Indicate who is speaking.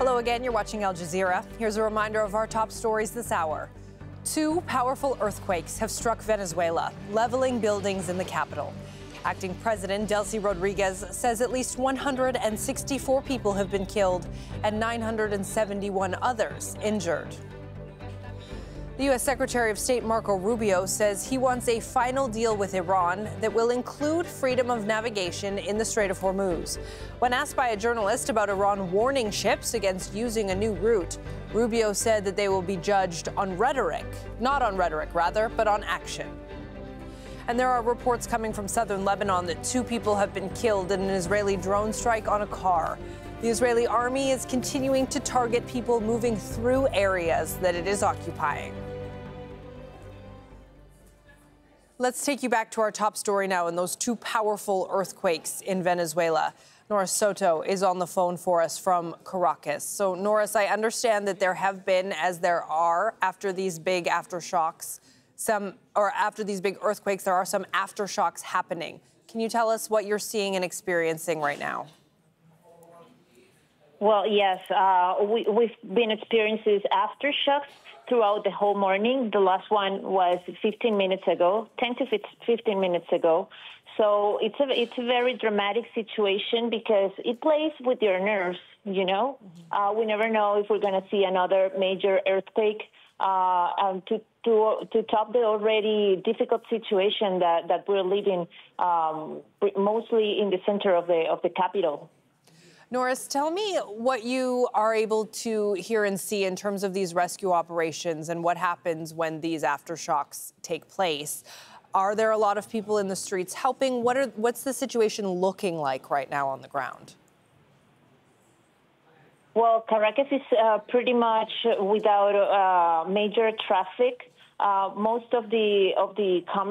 Speaker 1: Hello again, you're watching Al Jazeera. Here's a reminder of our top stories this hour. Two powerful earthquakes have struck Venezuela, leveling buildings in the capital. Acting President Delcy Rodriguez says at least 164 people have been killed and 971 others injured. The U.S. Secretary of State Marco Rubio says he wants a final deal with Iran that will include freedom of navigation in the Strait of Hormuz. When asked by a journalist about Iran warning ships against using a new route, Rubio said that they will be judged on rhetoric, not on rhetoric, rather, but on action. And there are reports coming from southern Lebanon that two people have been killed in an Israeli drone strike on a car. The Israeli army is continuing to target people moving through areas that it is occupying. Let's take you back to our top story now and those two powerful earthquakes in Venezuela. Norris Soto is on the phone for us from Caracas. So, Norris, I understand that there have been, as there are after these big aftershocks, after these big earthquakes, there are some aftershocks happening. Can you tell us what you're seeing and experiencing right now?
Speaker 2: Well, yes, we've been experiencing aftershocks throughout the whole morning. The last one was 15 minutes ago, 10 to 15 minutes ago. So it's a very dramatic situation because it plays with your nerves, you know. We never know if we're going to see another major earthquake to top the already difficult situation that we're living mostly in the center of the capital.
Speaker 1: Norris, tell me what you are able to hear and see in terms of these rescue operations and what happens when these aftershocks take place. Are there a lot of people in the streets helping? What's the situation looking like right now on the ground?
Speaker 2: Well, Caracas is pretty much without major traffic. Most of the